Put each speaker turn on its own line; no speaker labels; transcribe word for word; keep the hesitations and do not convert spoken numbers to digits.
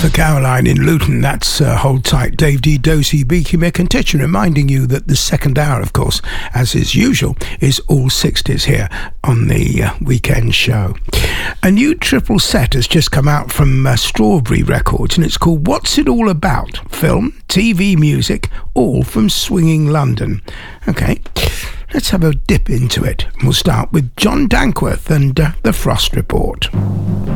For Caroline in Luton, that's uh, Hold Tight, Dave D, Dozy, Beaky Mick and Titcher, reminding you that the second hour, of course, as is usual, is all sixties here on the uh, weekend show. A new triple set has just come out from uh, Strawberry Records, and it's called What's It All About? Film, T V, music, all from swinging London. Okay, let's have a dip into it. We'll start with John Dankworth and uh, The Frost Report.